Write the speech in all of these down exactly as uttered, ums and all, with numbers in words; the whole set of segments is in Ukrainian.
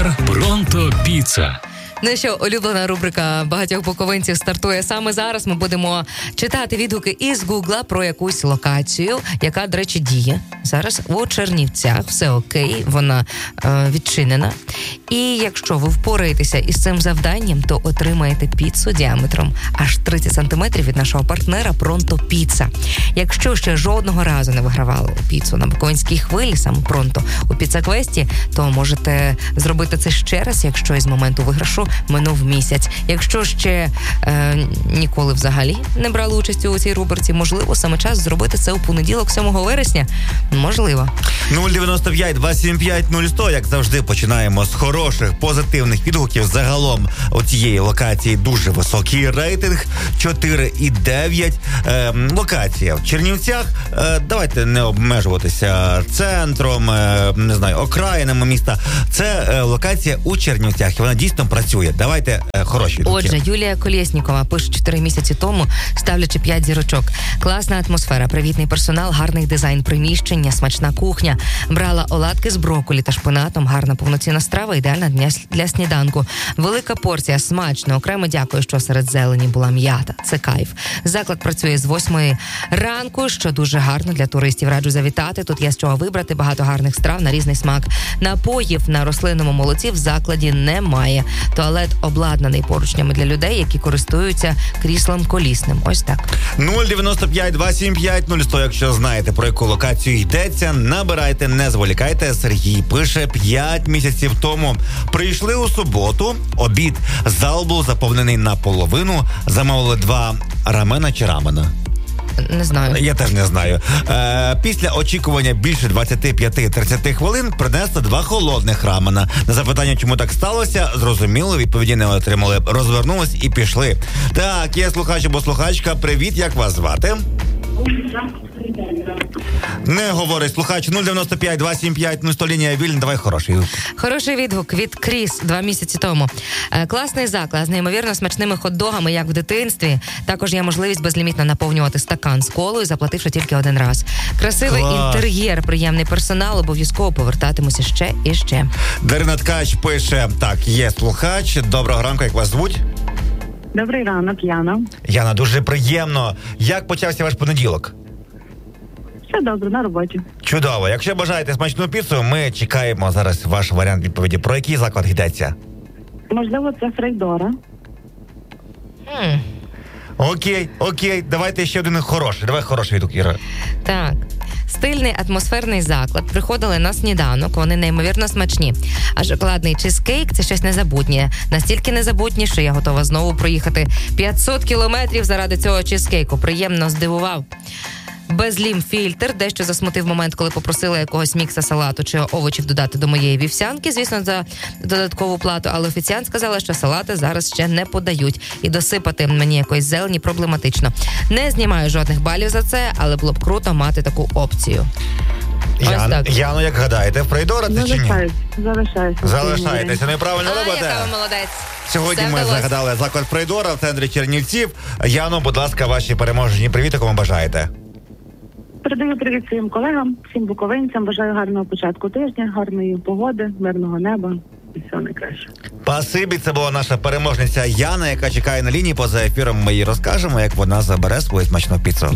Партнер Пронто Піца. Ну що, улюблена рубрика багатьох буковинців стартує саме зараз. Ми будемо читати відгуки із Гугла про якусь локацію, яка, до речі, діє зараз у Чернівцях. Все окей, вона е, відчинена. І якщо ви впораєтеся із цим завданням, то отримаєте піцу діаметром аж тридцять сантиметрів від нашого партнера Пронто Піца. Якщо ще жодного разу не вигравали піцу на буковинській хвилі, саме Пронто у Піца-квесті, то можете зробити це ще раз, якщо із моменту виграшу минув місяць. Якщо ще е, ніколи взагалі не брали участь у цій рубриці, можливо, саме час зробити це у понеділок, сьомого вересня. Можливо. нуль дев'яносто п'ять два сім п'ять нуль сто, як завжди, починаємо з хороших, позитивних відгуків. Загалом у цієї локації дуже високий рейтинг, чотири і дев'ять. Е, локація в Чернівцях. Е, давайте не обмежуватися центром, е, не знаю, окраїнами міста. Це е, локація у Чернівцях, і вона дійсно працює. Давайте е, хороші відгуки. Отже, Юлія Колєснікова пише чотири місяці тому, ставлячи п'ять зірочок. Класна атмосфера, привітний персонал, гарний дизайн приміщення, смачна кухня. Брала оладки з брокколі та шпинатом, гарна повноцінна страва, ідеальна для, для сніданку. Велика порція, смачно. Окремо дякую, що серед зелені була м'ята. Це кайф. Заклад працює з восьмої ранку, що дуже гарно для туристів. Раджу завітати. Тут є з чого вибрати, багато гарних страв на різний смак. Напоїв на рослинному молоці в закладі немає. Туалет обладнаний поручнями для людей, які користуються кріслом колісним. Ось так. нуль дев'яносто п'ять два сім п'ять нуль сто, якщо знаєте, про яку локацію йдеться, набирайте, не зволікайте. Сергій пише, п'ять місяців тому прийшли у суботу, обід, зал був заповнений наполовину, замовили два рамена чи рамена? Не знаю. Я теж не знаю. Е, після очікування більше двадцять п'ять тридцять хвилин принесли два холодних рамена. На запитання, чому так сталося, зрозуміло, відповіді не отримали. Розвернулись і пішли. Так, є слухач або слухачка. Привіт, як вас звати? Не говорить слухач. нуль дев'яносто п'ять два сім п'ять нуль сто, лінія вільна. Давай хороший. Хороший відгук від Кріс два місяці тому. Е, класний заклад з неймовірно смачними хот-догами, як в дитинстві. Також є можливість безлімітно наповнювати стакан з колою, заплативши тільки один раз. Красивий Клас. інтер'єр, приємний персонал. Обов'язково повертатимуся ще і ще. Дарина Ткач пише, так, є слухач. Доброго ранку, як вас звуть? Добрий ранок, Яна. Яна, дуже приємно. Як почався ваш понеділок? Все добре, на роботі. Чудово. Якщо бажаєте смачну піцу, ми чекаємо зараз ваш варіант відповіді. Про який заклад йдеться? Можливо, це Фрейдора. Хм. Окей, окей. Давайте ще один хороший. Давай хороший відгук, Іра. Так. Стильний атмосферний заклад. Приходили на сніданок, вони неймовірно смачні. А шоколадний чизкейк – це щось незабутнє. Настільки незабутнє, що я готова знову проїхати п'ятсот кілометрів заради цього чизкейку. Приємно здивував. Безлім-фільтр дещо засмутив момент, коли попросила якогось мікса салату чи овочів додати до моєї вівсянки, звісно, за додаткову плату, але офіціант сказала, що салати зараз ще не подають, і досипати мені якоїсь зелені проблематично. Не знімаю жодних балів за це, але було б круто мати таку опцію. Ян, Яно, як гадаєте, Фрейдора це чи ні? Залишаюся. Залишаєтеся. Неправильно А, робите. яка ви молодець. Сьогодні Все ми вдалося. загадали заклад Фрейдора в центрі Чернівців. Яно, будь ласка, ваші переможні привіт, кому бажаєте. Передаю привіт своїм колегам, всім буковинцям. Бажаю гарного початку тижня, гарної погоди, мирного неба і всього найкраще. Спасибі, це була наша переможниця Яна, яка чекає на лінії. Поза ефіром ми їй розкажемо, як вона забере свою смачну піцу.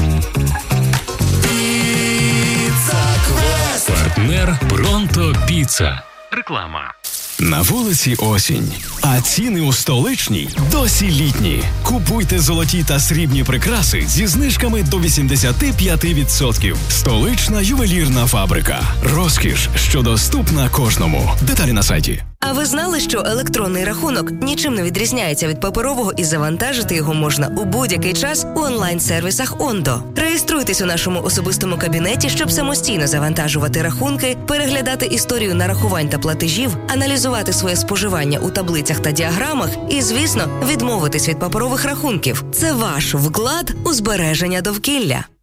Партнер Пронто Піца. Реклама. На вулиці осінь, а ціни у столичній досі літні. Купуйте золоті та срібні прикраси зі знижками до вісімдесят п'ять відсотків. Столична ювелірна фабрика. Розкіш, що доступна кожному. Деталі на сайті. А ви знали, що електронний рахунок нічим не відрізняється від паперового і завантажити його можна у будь-який час у онлайн-сервісах Ондо? Реєструйтесь у нашому особистому кабінеті, щоб самостійно завантажувати рахунки, переглядати історію нарахувань та платежів, аналізувати своє споживання у таблицях та діаграмах і, звісно, відмовитись від паперових рахунків. Це ваш вклад у збереження довкілля.